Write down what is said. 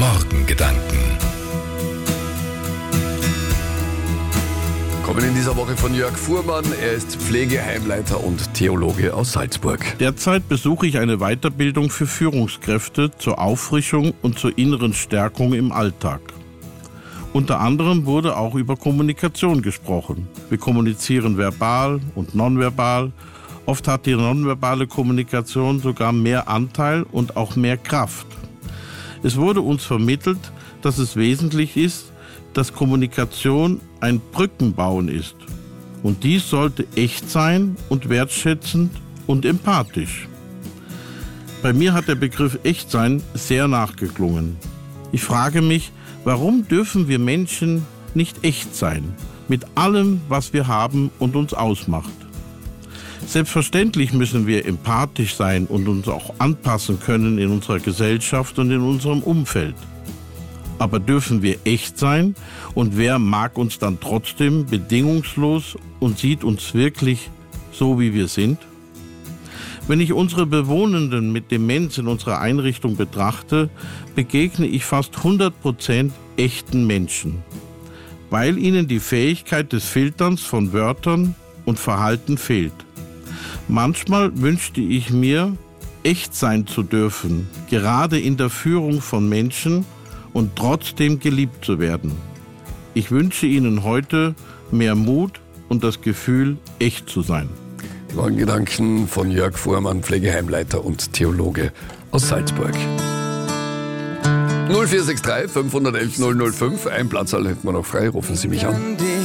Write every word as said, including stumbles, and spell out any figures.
Morgengedanken. Kommen in dieser Woche von Jörg Fuhrmann. Er ist Pflegeheimleiter und Theologe aus Salzburg. Derzeit besuche ich eine Weiterbildung für Führungskräfte zur Auffrischung und zur inneren Stärkung im Alltag. Unter anderem wurde auch über Kommunikation gesprochen. Wir kommunizieren verbal und nonverbal. Oft hat die nonverbale Kommunikation sogar mehr Anteil und auch mehr Kraft. Es wurde uns vermittelt, dass es wesentlich ist, dass Kommunikation ein Brückenbauen ist. Und dies sollte echt sein und wertschätzend und empathisch. Bei mir hat der Begriff Echtsein sehr nachgeklungen. Ich frage mich, warum dürfen wir Menschen nicht echt sein, mit allem, was wir haben und uns ausmacht? Selbstverständlich müssen wir empathisch sein und uns auch anpassen können in unserer Gesellschaft und in unserem Umfeld. Aber dürfen wir echt sein? Und wer mag uns dann trotzdem bedingungslos und sieht uns wirklich so, wie wir sind? Wenn ich unsere Bewohnenden mit Demenz in unserer Einrichtung betrachte, begegne ich fast hundert Prozent echten Menschen, weil ihnen die Fähigkeit des Filterns von Wörtern und Verhalten fehlt. Manchmal wünschte ich mir, echt sein zu dürfen, gerade in der Führung von Menschen, und trotzdem geliebt zu werden. Ich wünsche Ihnen heute mehr Mut und das Gefühl, echt zu sein. Die Morgengedanken von Jörg Fuhrmann, Pflegeheimleiter und Theologe aus Salzburg. null vier sechs drei fünf eins eins null null fünf, ein Platzerl hätten wir noch frei, rufen Sie mich an.